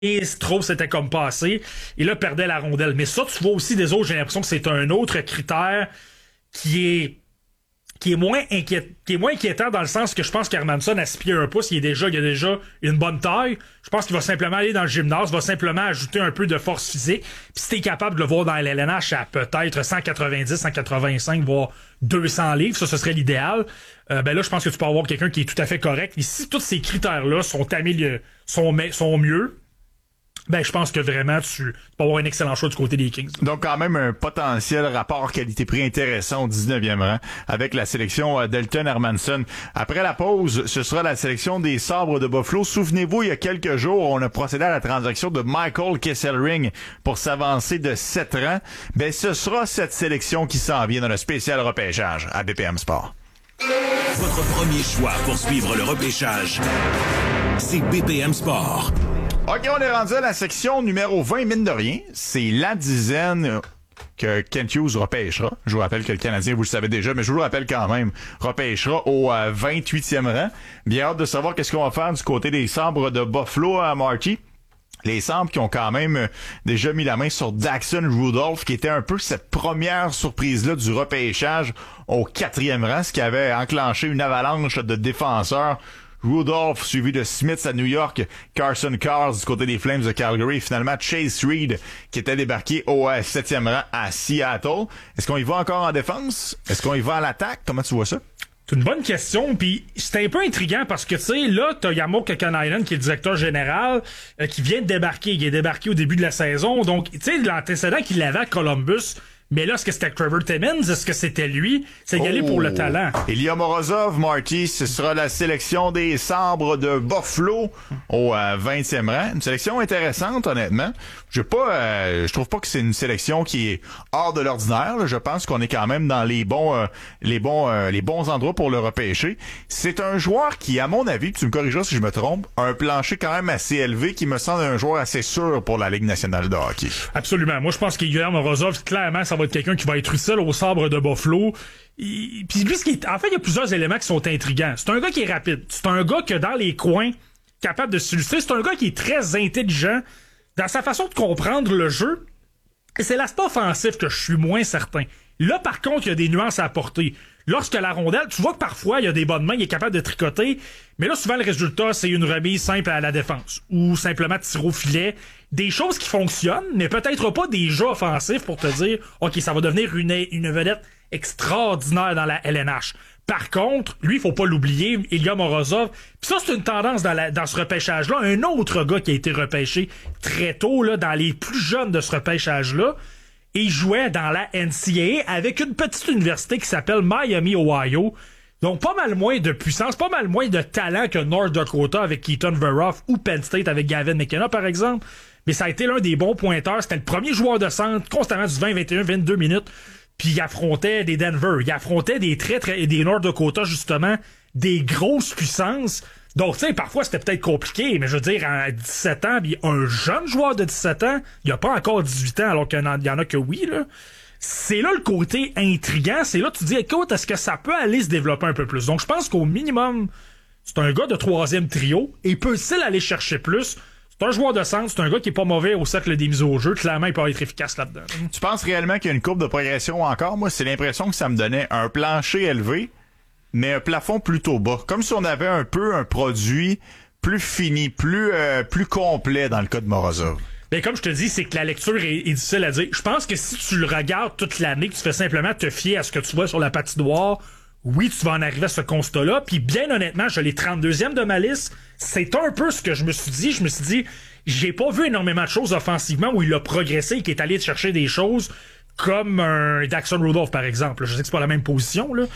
trop c'était comme passé, et là perdait la rondelle. Mais ça, tu vois aussi des autres, j'ai l'impression que c'est un autre critère qui est moins inquiétant dans le sens que je pense qu'Hermanson à 6 pieds 1 pouce, il a déjà une bonne taille. Je pense qu'il va simplement aller dans le gymnase, va simplement ajouter un peu de force physique. Puis si t'es capable de le voir dans l'LNH à peut-être 190, 185, voire 200 livres, ça, ce serait l'idéal. Ben là, je pense que tu peux avoir quelqu'un qui est tout à fait correct. Et si tous ces critères-là sont mieux, ben, je pense que vraiment, tu peux avoir un excellent choix du côté des Kings. Donc, quand même, un potentiel rapport qualité-prix intéressant au 19e rang avec la sélection d'Elton Hermanson. Après la pause, ce sera la sélection des Sabres de Buffalo. Souvenez-vous, il y a quelques jours, on a procédé à la transaction de Michael Kesselring pour s'avancer de 7 rangs. Ben, ce sera cette sélection qui s'en vient dans le spécial repêchage à BPM Sport. Votre premier choix pour suivre le repêchage, c'est BPM Sport. OK, on est rendu à la section numéro 20, mine de rien. C'est la dizaine que Kent Hughes repêchera. Je vous rappelle que le Canadien, vous le savez déjà, mais je vous le rappelle quand même, repêchera au 28e rang. Bien hâte de savoir qu'est-ce qu'on va faire du côté des Sabres de Buffalo à Marty. Les Sabres qui ont quand même déjà mis la main sur Daxon Rudolph, qui était un peu cette première surprise-là du repêchage au 4e rang, ce qui avait enclenché une avalanche de défenseurs. Rudolph, suivi de Smith à New York, Carson Cars du côté des Flames de Calgary, finalement Chase Reed qui était débarqué au 7e rang à Seattle. Est-ce qu'on y va encore en défense? Est-ce qu'on y va à l'attaque? Comment tu vois ça? C'est une bonne question, puis c'est un peu intriguant parce que, tu sais, là, t'as Jarmo Kekalainen, qui est le directeur général, qui vient de débarquer. Il est débarqué au début de la saison. Donc, tu sais, l'antécédent qu'il avait à Columbus, mais là, est-ce que c'était Trevor Timmins? Est-ce que c'était lui? C'est y aller pour le talent. Ilya Morozov, Marty, ce sera la sélection des Sabres de Buffalo au 20e rang. Une sélection intéressante, honnêtement. Je trouve pas que c'est une sélection qui est hors de l'ordinaire, là. Je pense qu'on est quand même dans les bons endroits pour le repêcher. C'est un joueur qui, à mon avis, tu me corrigeras si je me trompe, a un plancher quand même assez élevé qui me semble un joueur assez sûr pour la Ligue nationale de hockey. Absolument. Moi, je pense qu'Ilya Morozov, clairement, ça va être quelqu'un qui va être utile au Sabre de Buffalo. Puis lui, en fait, il y a plusieurs éléments qui sont intrigants. C'est un gars qui est rapide. C'est un gars que dans les coins, capable de s'illustrer. C'est un gars qui est très intelligent dans sa façon de comprendre le jeu. Et c'est l'aspect offensif que je suis moins certain. Là, par contre, il y a des nuances à apporter. Lorsque la rondelle, tu vois que parfois, il y a des bonnes mains, il est capable de tricoter, mais là, souvent, le résultat, c'est une remise simple à la défense, ou simplement tir au filet. Des choses qui fonctionnent, mais peut-être pas des jeux offensifs pour te dire, OK, ça va devenir une vedette extraordinaire dans la LNH. Par contre, lui, il faut pas l'oublier, Ilya Morozov. Puis ça, c'est une tendance dans ce repêchage-là. Un autre gars qui a été repêché très tôt, là, dans les plus jeunes de ce repêchage-là, et jouait dans la NCAA avec une petite université qui s'appelle Miami, Ohio. Donc, pas mal moins de puissance, pas mal moins de talent que North Dakota avec Keaton Veroff ou Penn State avec Gavin McKenna, par exemple. Mais ça a été l'un des bons pointeurs. C'était le premier joueur de centre, constamment du 20, 21, 22 minutes. Puis il affrontait des Denver. Il affrontait des North Dakota, justement, des grosses puissances. Donc, tu sais, parfois, c'était peut-être compliqué, mais je veux dire, à 17 ans, puis un jeune joueur de 17 ans, il a pas encore 18 ans, alors qu'il y en a que oui, là. C'est là le côté intriguant. C'est là que tu dis, écoute, est-ce que ça peut aller se développer un peu plus? Donc, je pense qu'au minimum, c'est un gars de 3e trio, et peut-il aller chercher plus? C'est un joueur de centre, c'est un gars qui est pas mauvais au cercle des mises au jeu. Clairement, il peut être efficace là-dedans. Tu penses réellement qu'il y a une courbe de progression encore? Moi, c'est l'impression que ça me donnait un plancher élevé, mais un plafond plutôt bas. Comme si on avait un peu un produit plus fini, plus complet dans le cas de Morozov. Ben, comme je te dis, c'est que la lecture est difficile à dire. Je pense que si tu le regardes toute l'année, que tu fais simplement te fier à ce que tu vois sur la patinoire, oui, tu vas en arriver à ce constat-là. Puis bien honnêtement, je l'ai 32e de ma liste. C'est un peu ce que je me suis dit. Je me suis dit, j'ai pas vu énormément de choses offensivement où il a progressé et qu'il est allé chercher des choses comme un Daxon Rudolph, par exemple. Je sais que c'est pas la même position, là.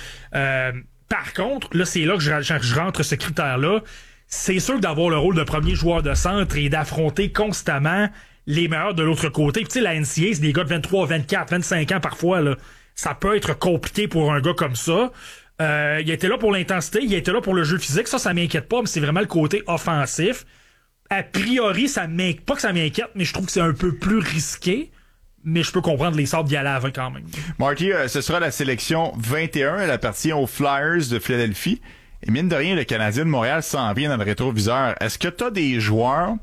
Par contre, là, c'est là que je rentre ce critère-là. C'est sûr que d'avoir le rôle de premier joueur de centre et d'affronter constamment les meilleurs de l'autre côté. Puis tu sais, la NCAA, c'est des gars de 23, 24, 25 ans parfois, là. Ça peut être compliqué pour un gars comme ça. Il était là pour l'intensité, il était là pour le jeu physique. Ça m'inquiète pas, mais c'est vraiment le côté offensif. A priori, pas que ça m'inquiète, mais je trouve que c'est un peu plus risqué. Mais je peux comprendre les Sabres d'y aller avant quand même. Marty, ce sera la sélection 21. Elle appartient aux Flyers de Philadelphie. Et mine de rien, le Canadien de Montréal s'en vient dans le rétroviseur. Est-ce que tu as des joueurs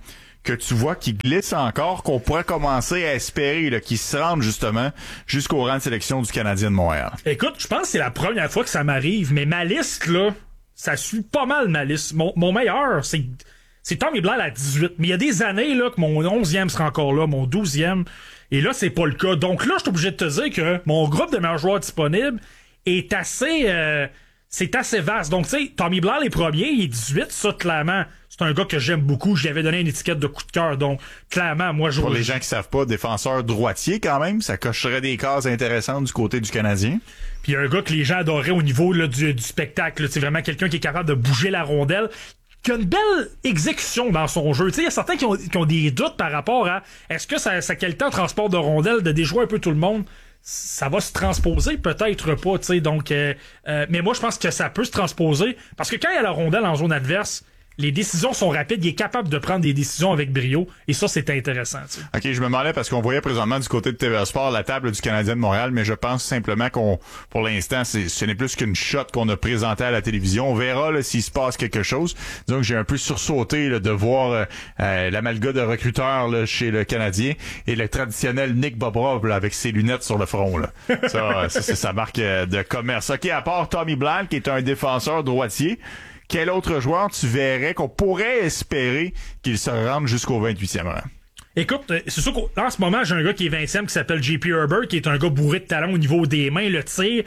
que tu vois qui glisse encore, qu'on pourrait commencer à espérer là, qu'il se rende justement jusqu'au rang de sélection du Canadien de Montréal? Écoute, je pense que c'est la première fois que ça m'arrive, mais ma liste, là, ça suit pas mal ma liste. Mon meilleur, c'est Tommy Blal à 18. Mais il y a des années là que mon 11e sera encore là, mon 12e. Et là, c'est pas le cas. Donc là, je suis obligé de te dire que mon groupe de meilleurs joueurs disponibles est assez... c'est assez vaste. Donc, tu sais, Tommy Blal est premier, il est 18. Ça, clairement, c'est un gars que j'aime beaucoup. Je lui avais donné une étiquette de coup de cœur. Donc, clairement, moi, je... Pour les gens qui savent pas, défenseur droitier quand même, ça cocherait des cases intéressantes du côté du Canadien. Puis un gars que les gens adoraient au niveau là, du spectacle. C'est vraiment quelqu'un qui est capable de bouger la rondelle, qui a une belle exécution dans son jeu. Tu sais, il y a certains qui ont des doutes par rapport à est-ce que sa qualité en transport de rondelle, de déjouer un peu tout le monde, ça va se transposer? Peut-être pas, tu sais. Donc, mais moi, je pense que ça peut se transposer parce que quand il y a la rondelle en zone adverse, les décisions sont rapides, il est capable de prendre des décisions avec brio, et ça, c'est intéressant. Tu sais. OK, je me demandais parce qu'on voyait présentement du côté de TVA Sport la table du Canadien de Montréal, mais je pense simplement pour l'instant, ce n'est plus qu'une shot qu'on a présentée à la télévision. On verra là, s'il se passe quelque chose. Disons que j'ai un peu sursauté là, de voir l'amalgame de recruteurs là, chez le Canadien et le traditionnel Nick Bobrov là, avec ses lunettes sur le front. Là. Ça, c'est sa marque de commerce. OK, à part Tommy Blal, qui est un défenseur droitier, quel autre joueur tu verrais qu'on pourrait espérer qu'il se rende jusqu'au 28e rang? Écoute, c'est sûr qu'en ce moment, j'ai un gars qui est 20e qui s'appelle JP Herbert, qui est un gars bourré de talent au niveau des mains, le tir.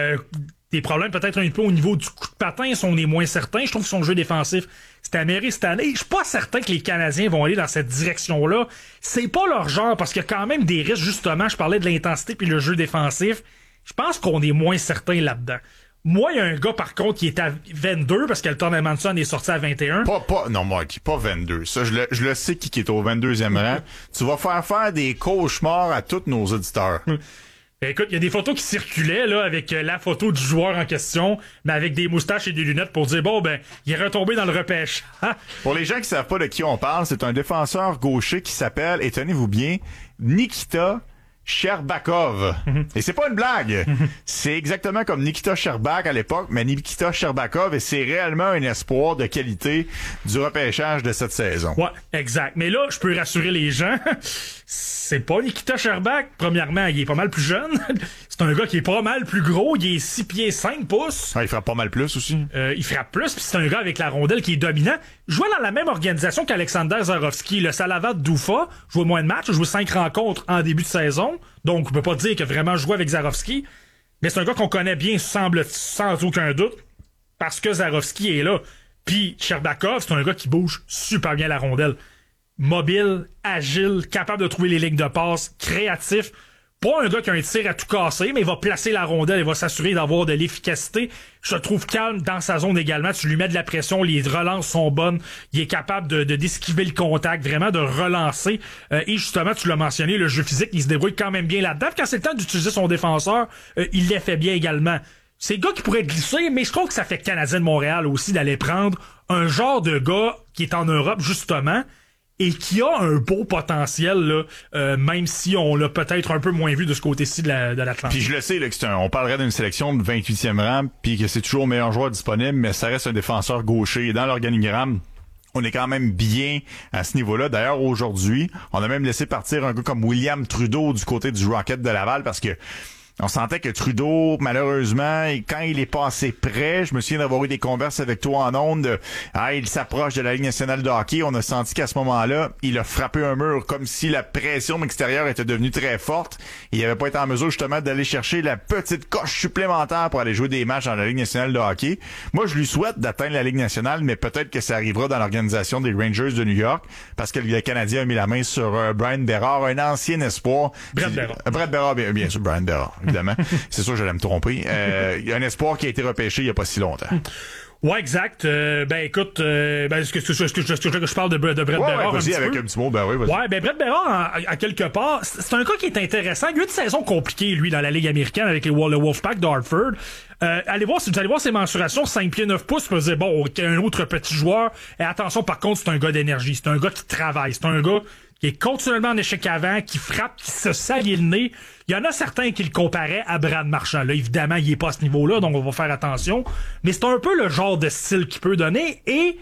Des problèmes peut-être un peu au niveau du coup de patin, on est moins certain. Je trouve que son jeu défensif, c'est amélioré cette année. Je suis pas certain que les Canadiens vont aller dans cette direction-là. C'est pas leur genre, parce qu'il y a quand même des risques, justement. Je parlais de l'intensité puis le jeu défensif. Je pense qu'on est moins certain là-dedans. Moi, il y a un gars, par contre, qui est à 22, parce que le Tom Manson est sorti à 21. Non, Mike, pas 22. Ça, je le sais qui est au 22e rang. Tu vas faire des cauchemars à tous nos auditeurs. Écoute, il y a des photos qui circulaient, là, avec la photo du joueur en question, mais avec des moustaches et des lunettes pour dire, bon, ben, il est retombé dans le repêche. Pour les gens qui savent pas de qui on parle, c'est un défenseur gaucher qui s'appelle, et tenez-vous bien, Nikita Sherbakov. Et c'est pas une blague. C'est exactement comme Nikita Sherbak à l'époque, mais Nikita Sherbakov, et c'est réellement un espoir de qualité du repêchage de cette saison. Ouais, exact. Mais là, je peux rassurer les gens, c'est pas Nikita Sherbak. Premièrement, il est pas mal plus jeune. C'est un gars qui est pas mal plus gros. Il est 6 pieds 5 pouces. Ah, il frappe pas mal plus aussi. Il frappe plus, puis c'est un gars avec la rondelle qui est dominant. Jouait dans la même organisation qu'Alexander Zarovski. Le Salavat Doufa jouait moins de matchs, jouait 5 rencontres en début de saison. Donc, on peut pas dire qu'il a vraiment joué avec Zarovski. Mais c'est un gars qu'on connaît bien, semble sans aucun doute, parce que Zarovski est là. Puis Sherbakov, c'est un gars qui bouge super bien la rondelle. Mobile, agile, capable de trouver les lignes de passe, créatif. Pas un gars qui a un tir à tout casser, mais il va placer la rondelle et va s'assurer d'avoir de l'efficacité. Je le trouve calme dans sa zone également. Tu lui mets de la pression, les relances sont bonnes. Il est capable d'esquiver le contact, vraiment de relancer. Et justement, tu l'as mentionné, le jeu physique, il se débrouille quand même bien là-dedans. Puis quand c'est le temps d'utiliser son défenseur, il l'est fait bien également. C'est le gars qui pourrait glisser, mais je trouve que ça fait Canadien de Montréal aussi d'aller prendre un genre de gars qui est en Europe, justement, et qui a un beau potentiel, là, même si on l'a peut-être un peu moins vu de ce côté-ci de l'Atlantique. Puis je le sais, là, que on parlerait d'une sélection de 28e rang, puis que c'est toujours le meilleur joueur disponible, mais ça reste un défenseur gaucher. Et dans l'organigramme, on est quand même bien à ce niveau-là. D'ailleurs, aujourd'hui, on a même laissé partir un gars comme William Trudeau du côté du Rocket de Laval, parce que on sentait que Trudeau, malheureusement, quand il est passé près, je me souviens d'avoir eu des converses avec toi en ondes, il s'approche de la Ligue nationale de hockey, on a senti qu'à ce moment-là, il a frappé un mur comme si la pression extérieure était devenue très forte. Il n'avait pas été en mesure justement d'aller chercher la petite coche supplémentaire pour aller jouer des matchs dans la Ligue nationale de hockey. Moi, je lui souhaite d'atteindre la Ligue nationale, mais peut-être que ça arrivera dans l'organisation des Rangers de New York, parce que le Canadien a mis la main sur Brian Berard, un ancien espoir. Brett Berard, bien sûr, Brian Berard. Évidemment. C'est sûr que j'allais me tromper. Il y a un espoir qui a été repêché il n'y a pas si longtemps. Ouais, exact. Écoute, est-ce que je parle de Brett Berard vas-y, avec un petit mot, vas-y. Ouais, Brett Berard, à quelque part, c'est un cas qui est intéressant. Il y a eu une saison compliquée, lui, dans la Ligue américaine avec le Wolfpack d'Hartford. Si vous allez voir ses mensurations, 5 pieds 9 pouces, vous allez dire, bon, un autre petit joueur. Et attention, par contre, c'est un gars d'énergie. C'est un gars qui travaille. C'est un gars qui est continuellement en échec avant, qui frappe, qui se salit le nez. Il y en a certains qui le comparaient à Brad Marchand. Là, évidemment, il est pas à ce niveau-là, donc on va faire attention. Mais c'est un peu le genre de style qu'il peut donner. Et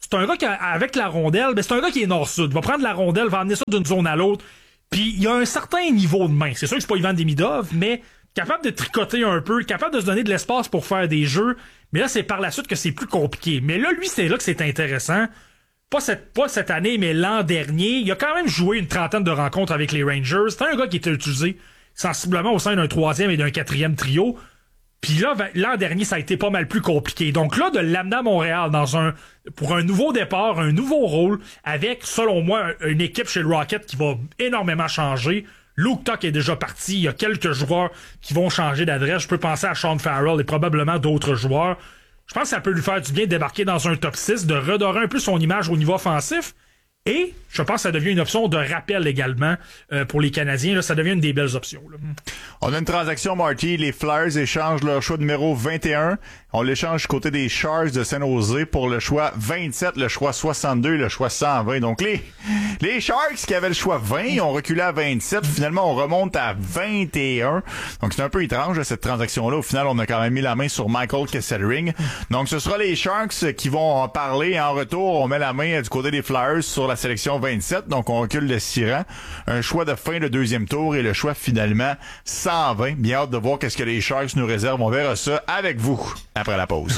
c'est un gars qui, avec la rondelle, ben c'est un gars qui est nord-sud. Il va prendre la rondelle, va amener ça d'une zone à l'autre. Puis il y a un certain niveau de main. C'est sûr que c'est pas Ivan Demidov, mais capable de tricoter un peu, capable de se donner de l'espace pour faire des jeux. Mais là, c'est par la suite que c'est plus compliqué. Mais là, lui, c'est là que c'est intéressant. Pas cette année, mais l'an dernier. Il a quand même joué une trentaine de rencontres avec les Rangers. C'était un gars qui était utilisé sensiblement au sein d'un 3e et d'un 4e trio. Puis là, l'an dernier, ça a été pas mal plus compliqué. Donc là, de l'amener à Montréal pour un nouveau départ, un nouveau rôle, avec, selon moi, une équipe chez le Rocket qui va énormément changer. Luke Tuck est déjà parti. Il y a quelques joueurs qui vont changer d'adresse. Je peux penser à Sean Farrell et probablement d'autres joueurs. Je pense que ça peut lui faire du bien de débarquer dans un top 6, de redorer un peu son image au niveau offensif. Et je pense que ça devient une option de rappel également pour les Canadiens. Là, ça devient une des belles options. Là. On a une transaction, Marty. Les Flyers échangent leur choix numéro 21. On l'échange du côté des Sharks de San Jose pour le choix 27, le choix 62 et le choix 120. Donc les Sharks qui avaient le choix 20 ont reculé à 27. Finalement, on remonte à 21. Donc c'est un peu étrange cette transaction-là. Au final, on a quand même mis la main sur Michael Kesselring. Donc ce sera les Sharks qui vont en parler. En retour, on met la main du côté des Flyers sur la sélection 27. Donc on recule de 6 rangs. Un choix de fin de deuxième tour et le choix finalement 120. Bien hâte de voir qu'est-ce que les Sharks nous réservent. On verra ça avec vous après la pause.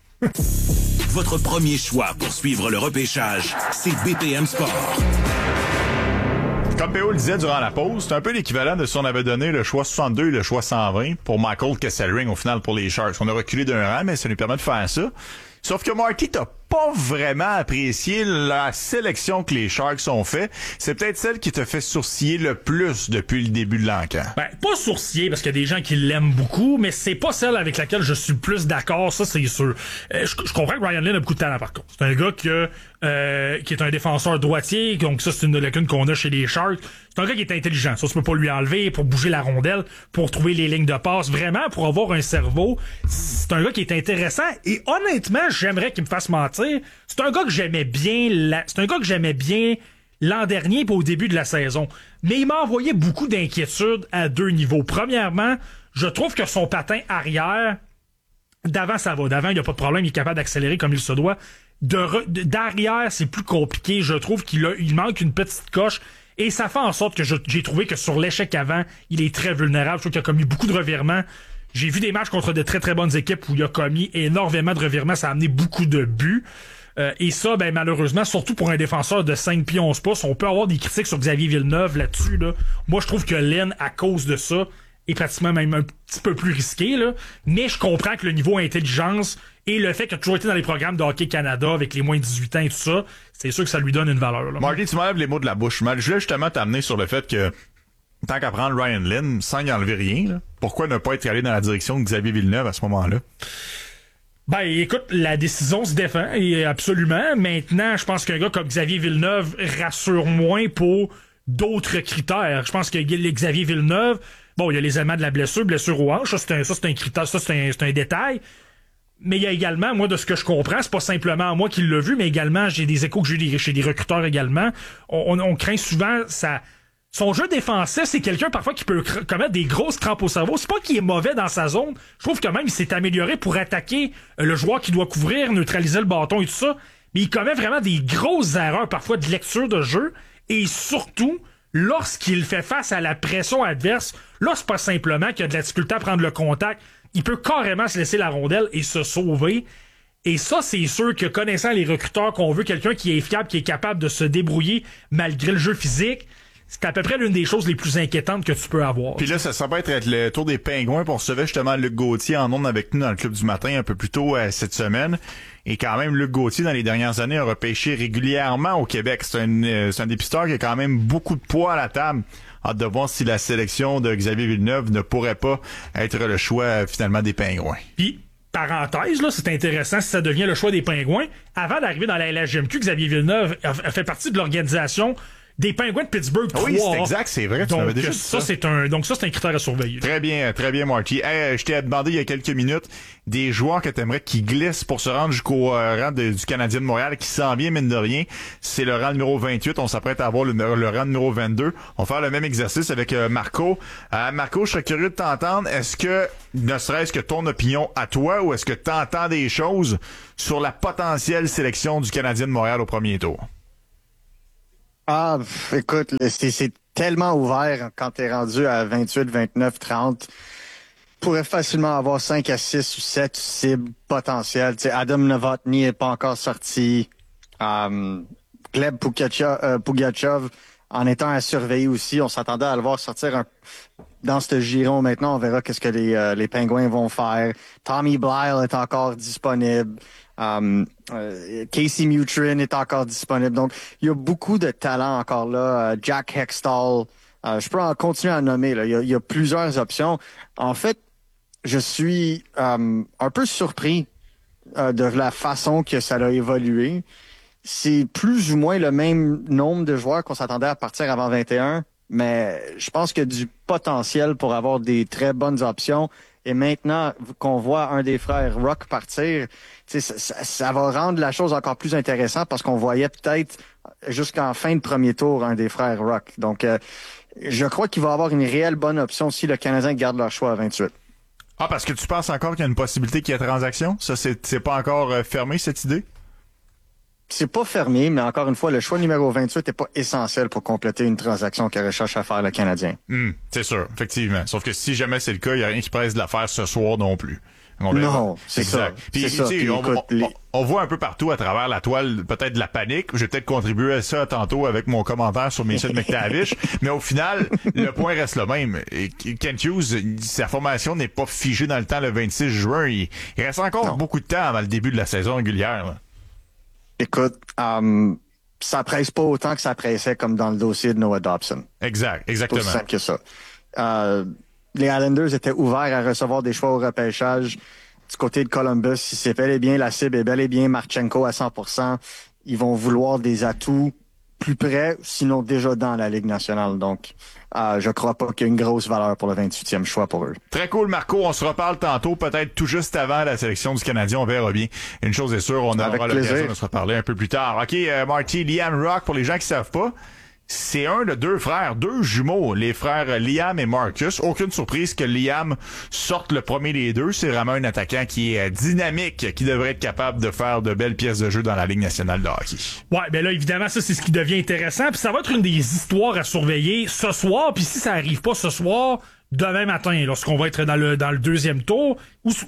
Votre premier choix pour suivre le repêchage, c'est BPM Sport. Comme PO le disait durant la pause, c'est un peu l'équivalent de si on avait donné le choix 62 et le choix 120 pour Michael Kesselring au final pour les Sharks. On a reculé d'un rang, mais ça nous permet de faire ça. Sauf que Marty, t'as pas vraiment apprécié la sélection que les Sharks ont fait. C'est peut-être celle qui te fait sourciller le plus depuis le début de l'encan. Ben, pas sourciller, parce qu'il y a des gens qui l'aiment beaucoup, mais c'est pas celle avec laquelle je suis le plus d'accord, ça c'est sûr. Je comprends que Ryan Lynn a beaucoup de talent par contre. C'est un gars qui est un défenseur droitier, donc ça c'est une lacune qu'on a chez les Sharks. C'est un gars qui est intelligent, ça tu peux pas lui enlever, pour bouger la rondelle, pour trouver les lignes de passe, vraiment pour avoir un cerveau. C'est un gars qui est intéressant, et honnêtement, j'aimerais qu'il me fasse mentir. C'est un gars que j'aimais bien l'an dernier et au début de la saison. Mais il m'a envoyé beaucoup d'inquiétudes à deux niveaux. Premièrement, je trouve que son patin arrière, d'avant ça va. D'avant, il n'y a pas de problème, il est capable d'accélérer comme il se doit. D'arrière, c'est plus compliqué. Je trouve il manque une petite coche. Et ça fait en sorte que j'ai trouvé que sur l'échec avant, il est très vulnérable. Je trouve qu'il a commis beaucoup de revirements. J'ai vu des matchs contre de très très bonnes équipes où il a commis énormément de revirements. Ça a amené beaucoup de buts. Et ça, ben malheureusement, surtout pour un défenseur de 5 pieds 11 pouces, on peut avoir des critiques sur Xavier Villeneuve là-dessus. Là. Moi, je trouve que Lynn, à cause de ça, est pratiquement même un petit peu plus risqué. Là. Mais je comprends que le niveau intelligence et le fait qu'il a toujours été dans les programmes de Hockey Canada avec les moins de 18 ans et tout ça, c'est sûr que ça lui donne une valeur. Là. Marty, tu m'enlèves les mots de la bouche. Je voulais justement t'amener sur le fait que tant qu'à prendre Ryan Lynn, sans y enlever rien, là, pourquoi ne pas être allé dans la direction de Xavier Villeneuve à ce moment-là? Ben, écoute, la décision se défend, et absolument. Maintenant, je pense qu'un gars comme Xavier Villeneuve rassure moins pour d'autres critères. Je pense que Xavier Villeneuve, bon, il y a les éléments de la blessure aux hanches, ça c'est un critère, ça c'est un détail. Mais il y a également, moi, de ce que je comprends, c'est pas simplement moi qui l'ai vu, mais également, j'ai des échos que j'ai eu chez des recruteurs également. On craint souvent son jeu défensif, c'est quelqu'un parfois qui peut commettre des grosses crampes au cerveau. C'est pas qu'il est mauvais dans sa zone. Je trouve que même il s'est amélioré pour attaquer le joueur qui doit couvrir, neutraliser le bâton et tout ça. Mais il commet vraiment des grosses erreurs parfois de lecture de jeu. Et surtout, lorsqu'il fait face à la pression adverse, là, c'est pas simplement qu'il a de la difficulté à prendre le contact. Il peut carrément se laisser la rondelle et se sauver. Et ça, c'est sûr que connaissant les recruteurs, qu'on veut quelqu'un qui est fiable, qui est capable de se débrouiller malgré le jeu physique, c'est à peu près l'une des choses les plus inquiétantes que tu peux avoir. Puis là, ça va être le tour des Pingouins. On recevait justement Luc Gauthier en ondes avec nous dans le Club du matin un peu plus tôt cette semaine. Et quand même, Luc Gauthier, dans les dernières années, a repêché régulièrement au Québec. C'est un dépisteur qui a quand même beaucoup de poids à la table. Hâte de voir si la sélection de Xavier Villeneuve ne pourrait pas être le choix finalement des Pingouins. Puis, parenthèse, là, c'est intéressant si ça devient le choix des Pingouins. Avant d'arriver dans la LHJMQ, Xavier Villeneuve a fait partie de l'organisation des Penguins de Pittsburgh 3. Oui, c'est exact, c'est vrai. Tu m'avais déjà dit ça, c'est un critère à surveiller. Très bien, Marty. Hey, je t'ai demandé il y a quelques minutes des joueurs que t'aimerais qui glissent pour se rendre jusqu'au rang du Canadien de Montréal, qui s'en vient, mine de rien. C'est le rang numéro 28. On s'apprête à avoir le rang numéro 22. On va faire le même exercice avec Marco. Marco, je serais curieux de t'entendre. Est-ce que, ne serait-ce que ton opinion à toi, ou est-ce que t'entends des choses sur la potentielle sélection du Canadien de Montréal au premier tour? Écoute, c'est tellement ouvert quand t'es rendu à 28, 29, 30. Pourrait facilement avoir 5 à 6 ou 7 cibles potentielles. T'sais, Adam Novotny n'est pas encore sorti. Gleb Pugachev, en étant à surveiller aussi, on s'attendait à le voir sortir dans ce giron. Maintenant, on verra qu'est-ce que les Pingouins vont faire. Tommy Blyle est encore disponible. Casey Mutrin est encore disponible. Donc, il y a beaucoup de talent encore là. Jack Hextall. Je peux en continuer à nommer. Là. Il y a plusieurs options. En fait, je suis un peu surpris de la façon que ça a évolué. C'est plus ou moins le même nombre de joueurs qu'on s'attendait à partir avant 21, mais je pense qu'il y a du potentiel pour avoir des très bonnes options. Et maintenant qu'on voit un des frères Rock partir, ça va rendre la chose encore plus intéressante parce qu'on voyait peut-être jusqu'en fin de premier tour un des frères Rock. Donc, je crois qu'il va avoir une réelle bonne option si le Canadien garde leur choix à 28. Parce que tu penses encore qu'il y a une possibilité qu'il y ait transaction? Ça, c'est pas encore fermé, cette idée? C'est pas fermé, mais encore une fois, le choix numéro 28 n'est pas essentiel pour compléter une transaction que recherche à faire le Canadien. C'est sûr, effectivement. Sauf que si jamais c'est le cas, il n'y a rien qui presse de la faire ce soir non plus. Non, c'est ça. Puis, on voit un peu partout à travers la toile peut-être de la panique. J'ai peut-être contribué à ça tantôt avec mon commentaire sur Mason McTavish. Mais au final, le point reste le même. Et Kent Hughes, sa formation n'est pas figée dans le temps le 26 juin. Il reste encore beaucoup de temps avant le début de la saison régulière. Là. Écoute, ça presse pas autant que ça pressait comme dans le dossier de Noah Dobson. Exactement. C'est aussi simple que ça. Les Islanders étaient ouverts à recevoir des choix au repêchage du côté de Columbus. Si c'est bel et bien la cible est bel et bien Marchenko à 100%, ils vont vouloir des atouts plus près, sinon déjà dans la Ligue nationale. Donc, je crois pas qu'il y ait une grosse valeur pour le 28e choix pour eux. Très cool, Marco. On se reparle tantôt, peut-être tout juste avant la sélection du Canadien. On verra bien. Une chose est sûre, on aura l'occasion de se reparler un peu plus tard. OK, Marty, Liam Rock, pour les gens qui savent pas, c'est un de deux frères, deux jumeaux, les frères Liam et Marcus. Aucune surprise que Liam sorte le premier des deux. C'est vraiment un attaquant qui est dynamique, qui devrait être capable de faire de belles pièces de jeu dans la Ligue nationale de hockey. Ouais, ben là, évidemment, ça, c'est ce qui devient intéressant. Puis ça va être une des histoires à surveiller ce soir. Puis si ça arrive pas ce soir, demain matin, lorsqu'on va être dans le deuxième tour,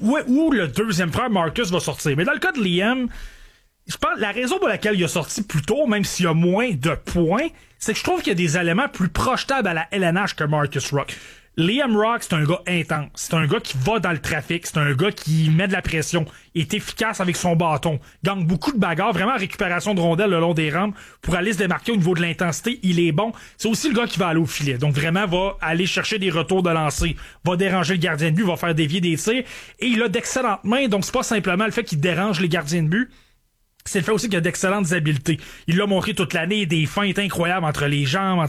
où le deuxième frère Marcus va sortir. Mais dans le cas de Liam, je pense la raison pour laquelle il a sorti plus tôt, même s'il y a moins de points, c'est que je trouve qu'il y a des éléments plus projetables à la LNH que Marcus Rock. Liam Rock, c'est un gars intense. C'est un gars qui va dans le trafic. C'est un gars qui met de la pression, est efficace avec son bâton, gagne beaucoup de bagarres, vraiment en récupération de rondelles le long des rampes pour aller se démarquer au niveau de l'intensité. Il est bon. C'est aussi le gars qui va aller au filet. Donc vraiment, va aller chercher des retours de lancer, va déranger le gardien de but, va faire dévier des tirs. Et il a d'excellentes mains. Donc c'est pas simplement le fait qu'il dérange les gardiens de but. C'est le fait aussi qu'il a d'excellentes habiletés. Il l'a montré toute l'année, des feintes incroyables entre les jambes,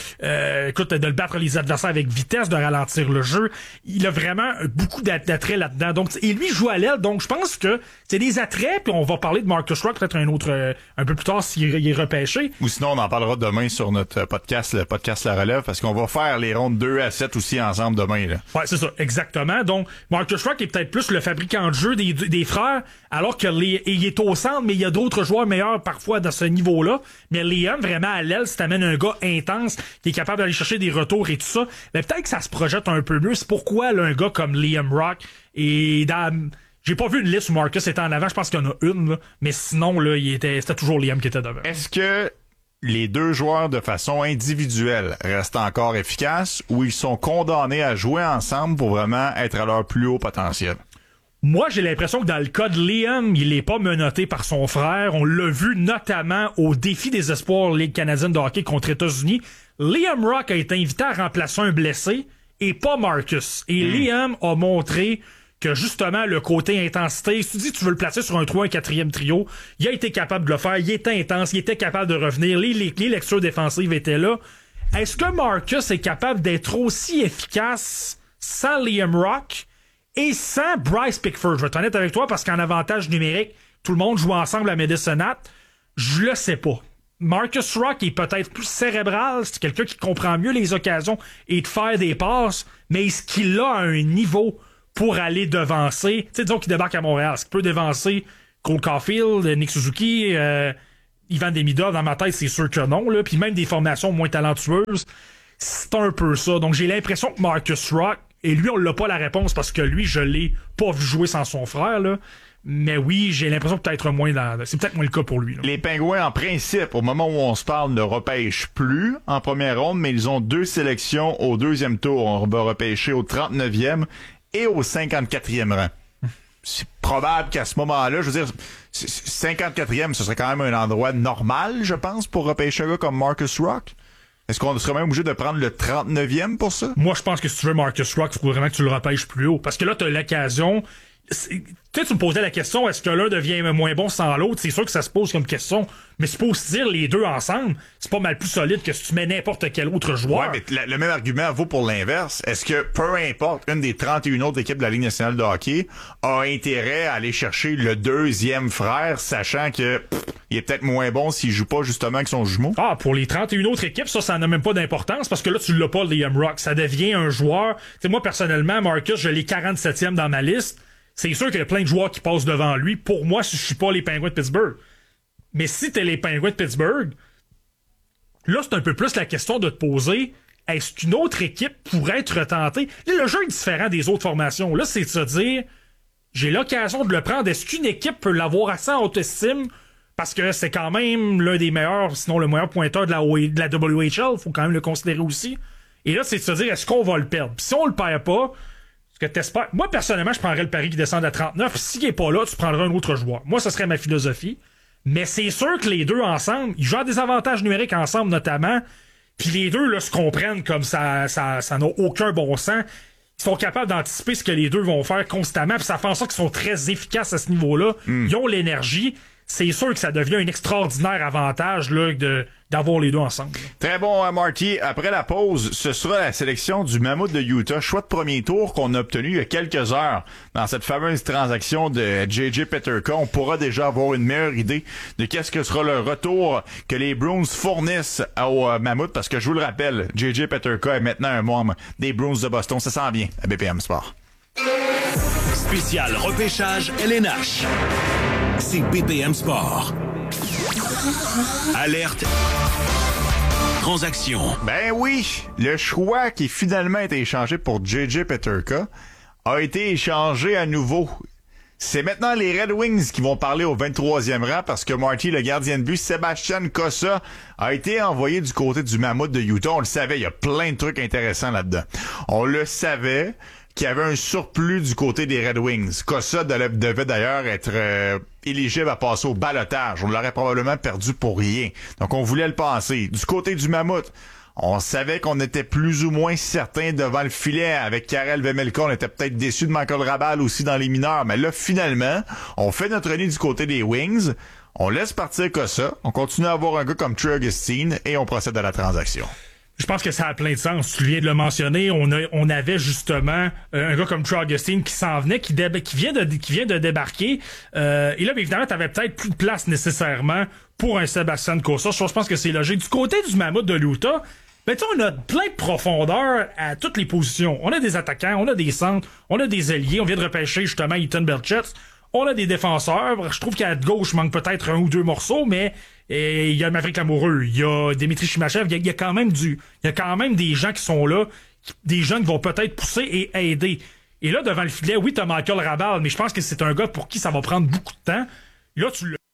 de le battre les adversaires avec vitesse, de ralentir le jeu. Il a vraiment beaucoup d'attraits là-dedans. Donc, et lui joue à l'aile, donc je pense que c'est des attraits, puis on va parler de Marcus Rock peut-être un peu plus tard s'il est repêché. Ou sinon, on en parlera demain sur notre podcast, le podcast La Relève, parce qu'on va faire les rondes 2 à 7 aussi ensemble demain. Là. Ouais, c'est ça, exactement. Donc, Marcus Rock est peut-être plus le fabricant de jeu des frères, alors que il est au centre, mais il y a d'autres joueurs meilleurs parfois dans ce niveau-là. Mais Liam, vraiment à l'aile, si t'amènes un gars intense qui est capable d'aller chercher des retours et tout ça, ben peut-être que ça se projette un peu mieux. C'est pourquoi là, un gars comme Liam Rock est dans... J'ai pas vu une liste où Marcus était en avant, je pense qu'il y en a une, là. Mais sinon, là, c'était toujours Liam qui était devant. Est-ce que les deux joueurs de façon individuelle restent encore efficaces ou ils sont condamnés à jouer ensemble pour vraiment être à leur plus haut potentiel? Moi, j'ai l'impression que dans le cas de Liam, il est pas menotté par son frère. On l'a vu notamment au défi des espoirs Ligue canadienne de hockey contre États-Unis. Liam Rock a été invité à remplacer un blessé et pas Marcus. Et Liam a montré que justement le côté intensité, si tu dis que tu veux le placer sur un 3, un 4e trio, il a été capable de le faire, il était intense, il était capable de revenir, les lectures défensives étaient là. Est-ce que Marcus est capable d'être aussi efficace sans Liam Rock et sans Bryce Pickford? Je vais être honnête avec toi parce qu'en avantage numérique, tout le monde joue ensemble à Medicine-Hat. Je le sais pas. Marcus Rock est peut-être plus cérébral, c'est quelqu'un qui comprend mieux les occasions et de faire des passes, mais est-ce qu'il a un niveau pour aller devancer? Tu sais, disons qu'il débarque à Montréal, est-ce qu'il peut devancer Cole Caulfield, Nick Suzuki, Ivan Demidov? Dans ma tête, c'est sûr que non, là. Puis même des formations moins talentueuses, c'est un peu ça. Donc j'ai l'impression que Marcus Rock, et lui, on l'a pas la réponse parce que lui, je l'ai pas vu jouer sans son frère, là. Mais oui, j'ai l'impression que peut-être moins c'est peut-être moins le cas pour lui, là. Les Pingouins, en principe, au moment où on se parle, ne repêchent plus en première ronde, mais ils ont 2 sélections au 2e tour. On va repêcher au 39e et au 54e rang. C'est probable qu'à ce moment-là, je veux dire, 54e, ce serait quand même un endroit normal, je pense, pour repêcher un gars comme Marcus Rock. Est-ce qu'on serait même obligé de prendre le 39e pour ça? Moi, je pense que si tu veux Marcus Rock, il faut vraiment que tu le repêches plus haut. Parce que là, t'as l'occasion. Tu me posais la question, est-ce que l'un devient moins bon sans l'autre? C'est sûr que ça se pose comme question, mais c'est pas aussi dire les deux ensemble, c'est pas mal plus solide que si tu mets n'importe quel autre joueur. Ouais, mais le même argument vaut pour l'inverse. Est-ce que peu importe une des 31 autres équipes de la Ligue nationale de hockey a intérêt à aller chercher le 2e frère, sachant que il est peut-être moins bon s'il joue pas justement avec son jumeau? Ah, pour les 31 autres équipes, ça n'a même pas d'importance parce que là, tu l'as pas, Liam Rock. Ça devient un joueur. Tu sais, moi, personnellement, Marcus, je l'ai 47e dans ma liste. C'est sûr qu'il y a plein de joueurs qui passent devant lui. Pour moi, si je suis pas les Penguins de Pittsburgh. Mais si t'es les Penguins de Pittsburgh, là, c'est un peu plus la question de te poser, est-ce qu'une autre équipe pourrait être tentée? Là, le jeu est différent des autres formations. Là, c'est de se dire, j'ai l'occasion de le prendre. Est-ce qu'une équipe peut l'avoir assez en haute estime? Parce que c'est quand même l'un des meilleurs, sinon le meilleur pointeur de la WHL. Faut quand même le considérer aussi. Et là, c'est de se dire, est-ce qu'on va le perdre? Puis si on le perd pas, ce que t'espères. Moi, personnellement, je prendrais le pari qui descend à 39. S'il n'est pas là, tu prendrais un autre joueur. Moi, ce serait ma philosophie. Mais c'est sûr que les deux ensemble, ils jouent à des avantages numériques ensemble, notamment. Puis les deux, là, se comprennent comme ça n'a aucun bon sens. Ils sont capables d'anticiper ce que les deux vont faire constamment. Puis ça fait en sorte qu'ils sont très efficaces à ce niveau-là. Ils ont l'énergie. C'est sûr que ça devient un extraordinaire avantage là, d'avoir les deux ensemble. Très bon, Marty. Après la pause, ce sera la sélection du Mammouth de Utah. Choix de premier tour qu'on a obtenu il y a quelques heures dans cette fameuse transaction de J.J. Peterka. On pourra déjà avoir une meilleure idée de qu'est-ce que sera le retour que les Bruins fournissent au Mammouth. Parce que je vous le rappelle, J.J. Peterka est maintenant un membre des Bruins de Boston. Ça sent bien à BPM Sport. Spécial repêchage LNH. C'est BPM Sport. Alerte. Transaction. Ben oui, le choix qui finalement a été échangé pour J.J. Peterka a été échangé à nouveau. C'est maintenant les Red Wings qui vont parler au 23e rang parce que Marty, le gardien de but, Sébastien Cossa, a été envoyé du côté du Mammouth de Utah. On le savait, il y a plein de trucs intéressants là-dedans. On le savait qu'il y avait un surplus du côté des Red Wings. Cossa devait d'ailleurs être éligible à passer au ballottage. On l'aurait probablement perdu pour rien. Donc on voulait le passer. Du côté du Mammouth, on savait qu'on était plus ou moins certain devant le filet. Avec Karel Vejmelka, on était peut-être déçu de Michael Rabal aussi dans les mineurs. Mais là, finalement, on fait notre nid du côté des Wings. On laisse partir Cossa. On continue à avoir un gars comme Trey Augustine et on procède à la transaction. Je pense que ça a plein de sens. Tu viens de le mentionner. On avait justement un gars comme Trey Augustine qui s'en venait, qui vient de débarquer. Et là, bien évidemment, t'avais peut-être plus de place nécessairement pour un Sébastien Cossa. Je pense que c'est logique. Du côté du Mammouth de l'Utah, ben, on a plein de profondeur à toutes les positions. On a des attaquants, on a des centres, on a des ailiers. On vient de repêcher justement Ethan Belchetz. On a des défenseurs. Je trouve qu'à gauche, manque peut-être un ou deux morceaux, mais il y a Maverick Lamoureux, il y a Dimitri Chimachev, il y a quand même des gens qui sont là, des gens qui vont peut-être pousser et aider. Et là, devant le filet, oui, t'as Michael Rabal, mais je pense que c'est un gars pour qui ça va prendre beaucoup de temps. Là, tu le...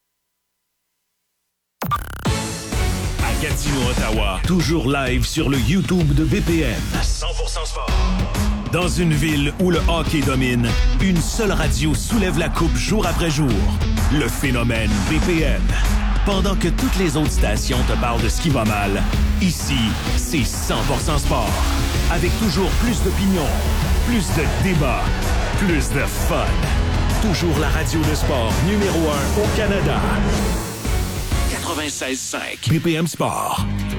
À Gatineau, Ottawa, toujours live sur le YouTube de BPM. 100% sport. Dans une ville où le hockey domine, une seule radio soulève la coupe jour après jour. Le phénomène BPM. Pendant que toutes les autres stations te parlent de ce qui va mal, ici, c'est 100% sport. Avec toujours plus d'opinions, plus de débats, plus de fun. Toujours la radio de sport numéro 1 au Canada. 96.5 BPM Sport.